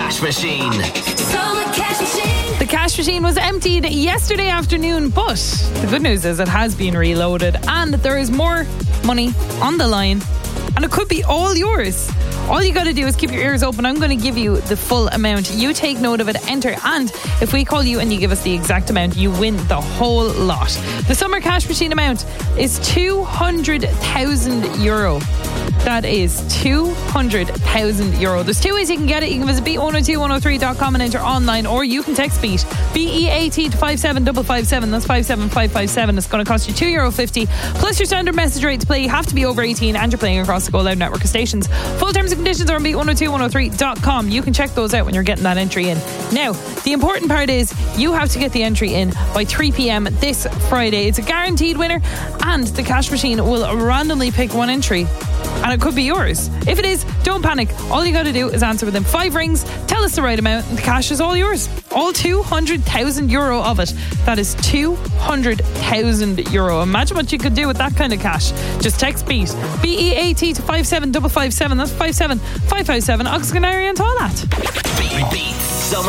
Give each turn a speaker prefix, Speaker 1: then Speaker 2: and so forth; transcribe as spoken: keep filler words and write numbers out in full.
Speaker 1: Cash Machine.
Speaker 2: Summer Cash Machine.
Speaker 3: The cash machine was emptied yesterday afternoon, but the good news is it has been reloaded and there is more money on the line and it could be all yours. All you got to do is keep your ears open. I'm going to give you the full amount. You take note of it, enter, and if we call you and you give us the exact amount, you win the whole lot. The summer cash machine amount is two hundred thousand euro. That is two hundred thousand euro. There's two ways you can get it. You can visit beat one oh two one oh three dot com and enter online, or you can text BEAT, B E A T, to five seven five five seven. That's five seven five five seven. It's going to cost you two euro fifty plus your standard message rate to play. You have to be over eighteen and you're playing across the Go Loud network of stations. Full terms and conditions are on beat one oh two one oh three dot com. You can check those out when you're getting that entry in. Now, the important part is you have to get the entry in by three p.m. this Friday. It's a guaranteed winner, and the cash machine will randomly pick one entry and it could be yours. If it is, don't panic. All you got to do is answer within five rings, tell us the right amount, and the cash is all yours. All two hundred thousand euro of it. That is two hundred thousand euro. Imagine what you could do with that kind of cash. Just text BEAT, B E A T, to five seven five five seven. That's five seven five five seven. Oxcanary and all that.
Speaker 1: Beat, beat.